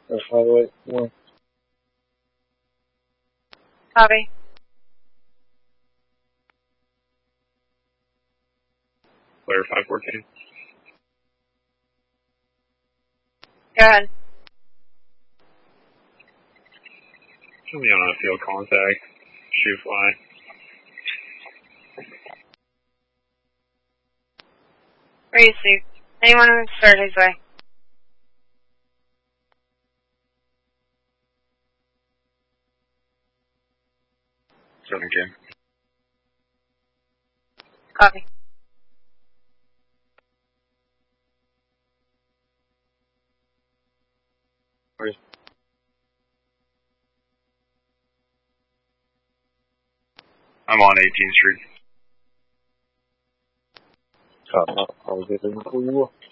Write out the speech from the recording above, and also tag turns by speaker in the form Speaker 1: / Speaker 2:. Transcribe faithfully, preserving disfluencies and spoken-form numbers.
Speaker 1: Or highlight one.
Speaker 2: Copy.
Speaker 3: Player five fourteen.
Speaker 2: Go ahead.
Speaker 3: Show me on a field contact. Shoot fly.
Speaker 2: Where you see? Anyone who's third his way.
Speaker 3: Seven K.
Speaker 2: Copy.
Speaker 3: Where's I'm on eighteenth Street.
Speaker 1: Uh, I'll get in for you.